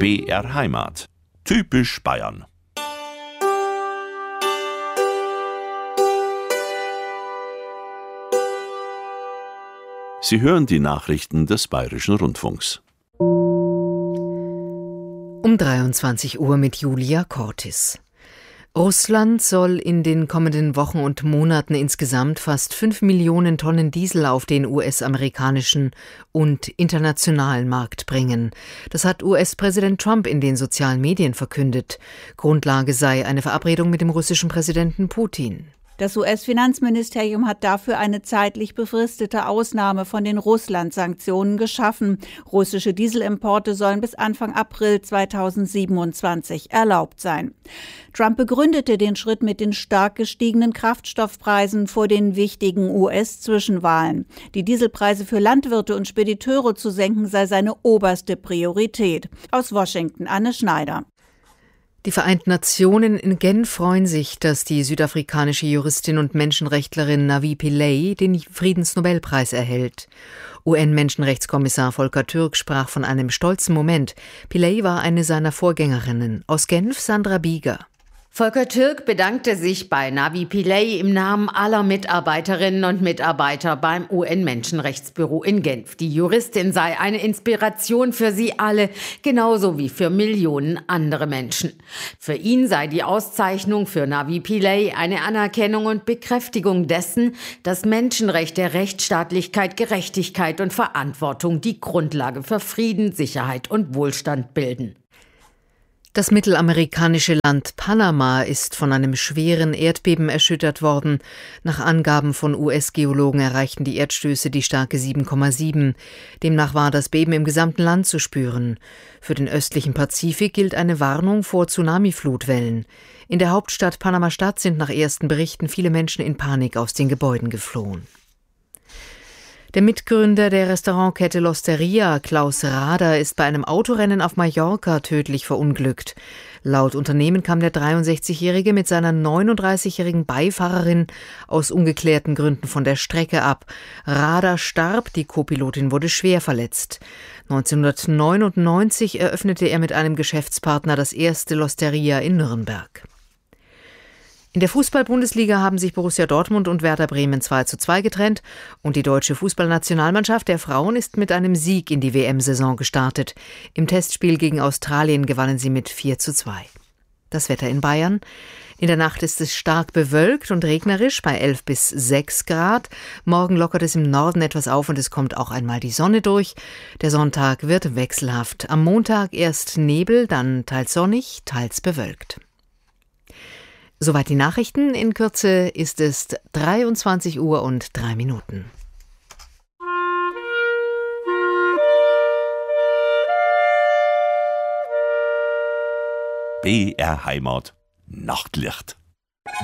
BR Heimat. Typisch Bayern. Sie hören die Nachrichten des Bayerischen Rundfunks. Um 23 Uhr mit Julia Cortis. Russland soll in den kommenden Wochen und Monaten insgesamt fast 5 Millionen Tonnen Diesel auf den US-amerikanischen und internationalen Markt bringen. Das hat US-Präsident Trump in den sozialen Medien verkündet. Grundlage sei eine Verabredung mit dem russischen Präsidenten Putin. Das US-Finanzministerium hat dafür eine zeitlich befristete Ausnahme von den Russland-Sanktionen geschaffen. Russische Dieselimporte sollen bis Anfang April 2027 erlaubt sein. Trump begründete den Schritt mit den stark gestiegenen Kraftstoffpreisen vor den wichtigen US-Zwischenwahlen. Die Dieselpreise für Landwirte und Spediteure zu senken sei seine oberste Priorität. Aus Washington, Anne Schneider. Die Vereinten Nationen in Genf freuen sich, dass die südafrikanische Juristin und Menschenrechtlerin Navi Pillay den Friedensnobelpreis erhält. UN-Menschenrechtskommissar Volker Türk sprach von einem stolzen Moment. Pillay war eine seiner Vorgängerinnen. Aus Genf Sandra Bieger. Volker Türk bedankte sich bei Navi Pillay im Namen aller Mitarbeiterinnen und Mitarbeiter beim UN-Menschenrechtsbüro in Genf. Die Juristin sei eine Inspiration für sie alle, genauso wie für Millionen andere Menschen. Für ihn sei die Auszeichnung für Navi Pillay eine Anerkennung und Bekräftigung dessen, dass Menschenrechte, Rechtsstaatlichkeit, Gerechtigkeit und Verantwortung die Grundlage für Frieden, Sicherheit und Wohlstand bilden. Das mittelamerikanische Land Panama ist von einem schweren Erdbeben erschüttert worden. Nach Angaben von US-Geologen erreichten die Erdstöße die Stärke 7,7. Demnach war das Beben im gesamten Land zu spüren. Für den östlichen Pazifik gilt eine Warnung vor Tsunami-Flutwellen. In der Hauptstadt Panama-Stadt sind nach ersten Berichten viele Menschen in Panik aus den Gebäuden geflohen. Der Mitgründer der Restaurantkette L'Osteria, Klaus Rader, ist bei einem Autorennen auf Mallorca tödlich verunglückt. Laut Unternehmen kam der 63-Jährige mit seiner 39-jährigen Beifahrerin aus ungeklärten Gründen von der Strecke ab. Rader starb, die Co-Pilotin wurde schwer verletzt. 1999 eröffnete er mit einem Geschäftspartner das erste L'Osteria in Nürnberg. In der Fußball-Bundesliga haben sich Borussia Dortmund und Werder Bremen 2:2 getrennt und die deutsche Fußballnationalmannschaft der Frauen ist mit einem Sieg in die WM-Saison gestartet. Im Testspiel gegen Australien gewannen sie mit 4:2. Das Wetter in Bayern. In der Nacht ist es stark bewölkt und regnerisch bei 11 bis 6 Grad. Morgen lockert es im Norden etwas auf und es kommt auch einmal die Sonne durch. Der Sonntag wird wechselhaft. Am Montag erst Nebel, dann teils sonnig, teils bewölkt. Soweit die Nachrichten. In Kürze ist es 23 Uhr und 3 Minuten. BR Heimat. Nachtlicht.